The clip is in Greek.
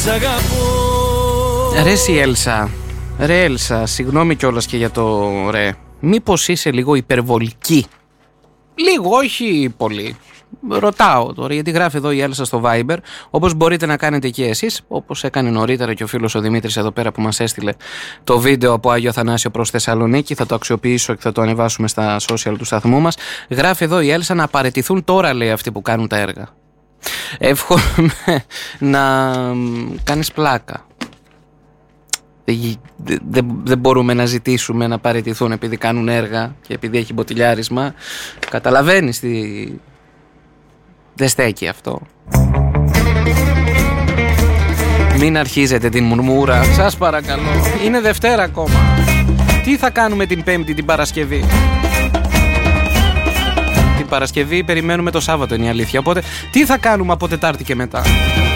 Ρε εσύ Έλσα, ρε Έλσα, συγγνώμη κιόλας και για το ρε. Μήπως είσαι λίγο υπερβολική? Λίγο, όχι πολύ. Ρωτάω τώρα, γιατί γράφει εδώ η Έλσα στο Viber, όπως μπορείτε να κάνετε και εσείς, όπως έκανε νωρίτερα και ο φίλος ο Δημήτρης εδώ πέρα που μας έστειλε το βίντεο από Άγιο Αθανάσιο προς Θεσσαλονίκη. Θα το αξιοποιήσω και θα το ανεβάσουμε στα social του σταθμού μας. Γράφει εδώ η Έλσα να παραιτηθούν τώρα, λέει, αυτοί που κάνουν τα έργα. Εύχομαι να κάνεις πλάκα. Δεν μπορούμε να ζητήσουμε να παραιτηθούν επειδή κάνουν έργα και επειδή έχει μποτιλιάρισμα. Καταλαβαίνεις τι... Δεν στέκει αυτό. Μην αρχίζετε την μουρμούρα, σας παρακαλώ. Είναι Δευτέρα ακόμα. Τι θα κάνουμε την Πέμπτη, την Παρασκευή? Την Παρασκευή περιμένουμε το Σάββατο, είναι η αλήθεια. Οπότε τι θα κάνουμε από Τετάρτη και μετά?